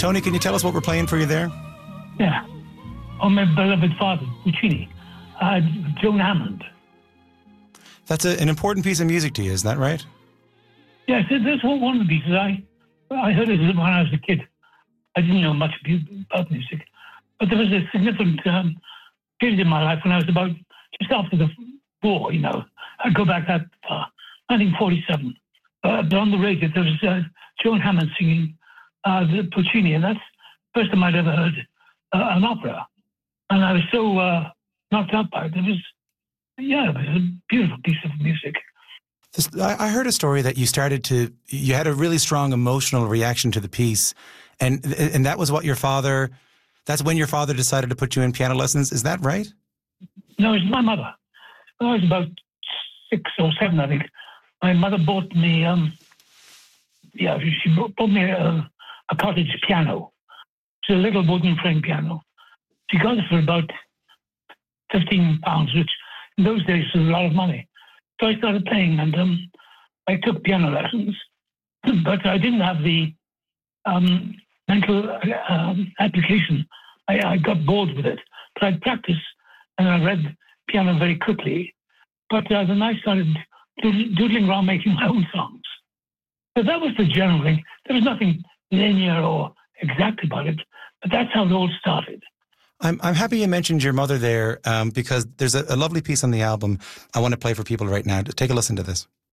Tony, can you tell us what we're playing for you there? Yeah. Oh, my beloved father, Puccini. Joan Hammond. That's an important piece of music to you, isn't that right? Yes, that's one of the pieces. I heard it when I was a kid. I didn't know much about music. But there was a significant period in my life when I was about just after the war, I'd go back that far, 1947. But on the radio, there was Joan Hammond singing the Puccini, and that's the first time I'd ever heard an opera. And I was so knocked out by it. It was a beautiful piece of music. I heard a story that you had a really strong emotional reaction to the piece, and that was that's when your father decided to put you in piano lessons. Is that right? No, it was my mother. When I was about 6 or 7, I think, my mother bought me, she bought me a cottage piano. It's a little wooden frame piano. She got it for about £15, which in those days was a lot of money. So I started playing, and I took piano lessons, but I didn't have the mental application. I got bored with it, but I practiced, and I read piano very quickly. But then I started doodling around making my own songs. So that was the general thing. There was nothing linear or exact about it, but that's how it all started. I'm happy you mentioned your mother there because there's a lovely piece on the album I want to play for people right now. Take a listen to this.